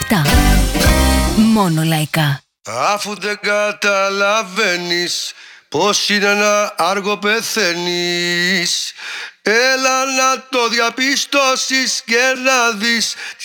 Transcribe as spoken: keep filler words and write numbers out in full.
επτά. Μόνο λαϊκά. Αφού δεν καταλαβαίνεις πως είναι να άργο πεθαίνεις, έλα να το διαπιστώσεις και να δεις